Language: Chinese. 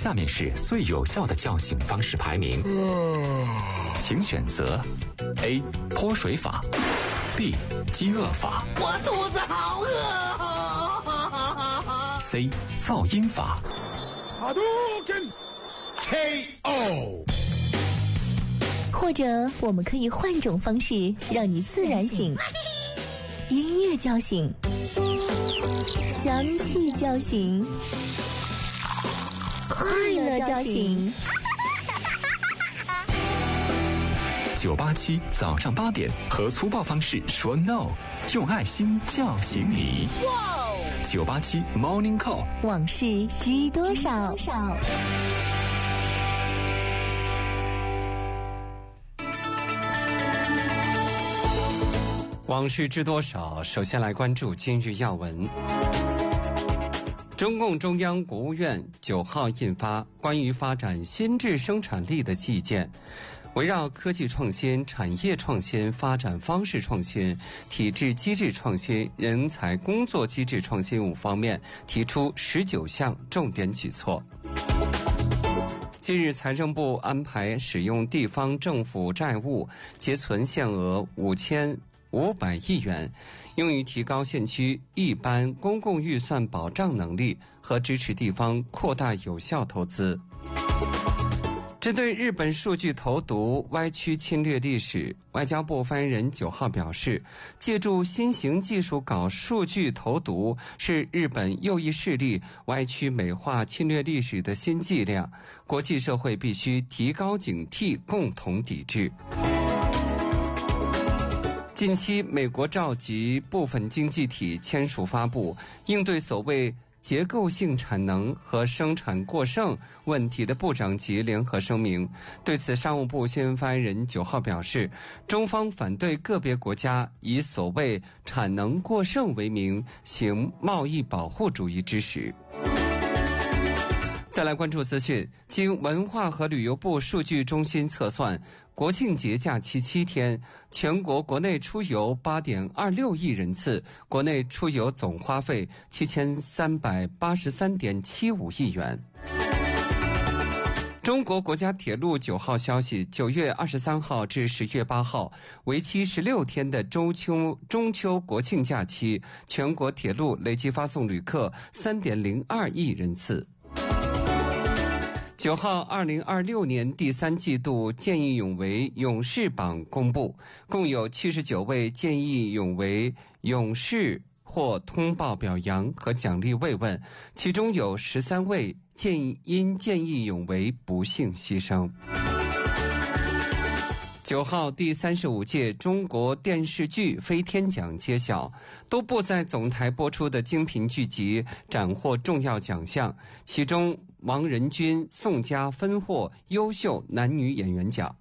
下面是最有效的叫醒方式排名，请选择 A 泼水法， B 饥饿法， 我肚子好饿。 C 噪音法。 哈都跟 KO。 或者我们可以换种方式让你自然醒，音乐叫醒，香气叫醒，快乐叫醒。 987早上8点和粗暴方式说 no， 用爱心叫醒你。987 Morning Call， 往事知多少？ 往事知多少？首先来关注今日要闻。中共中央国务院9号印发关于发展新质生产力的意见，围绕科技创新、产业创新、发展方式创新、体制机制创新、人才工作机制创新5方面，提出19项重点举措。近日，财政部安排使用地方政府债务结存限额5500亿元，用于提高县区一般公共预算保障能力和支持地方扩大有效投资。针对日本数据投毒歪曲侵略历史，外交部发言人9号表示，借助新型技术搞数据投毒是日本右翼势力歪曲美化侵略历史的新伎俩，国际社会必须提高警惕，共同抵制。近期，美国召集部分经济体签署发布应对所谓结构性产能和生产过剩问题的部长级联合声明。对此，商务部新闻发言人9号表示，中方反对个别国家以所谓产能过剩为名行贸易保护主义之实。再来关注资讯，经文化和旅游部数据中心测算，国庆节假期7天，全国国内出游 8.26 亿人次，国内出游总花费 7383.75 亿元。中国国家铁路9号消息，9月23号至10月8号，为期16天的中秋国庆假期，全国铁路累计发送旅客 3.02 亿人次。9号2026年第3季度见义勇为勇士榜公布，共有79位见义勇为勇士获通报表扬和奖励慰问，其中有13位因见义勇为不幸牺牲。9号第35届中国电视剧飞天奖揭晓，多部在总台播出的精品剧集斩获重要奖项，其中王仁君、宋佳分获优秀男女演员奖。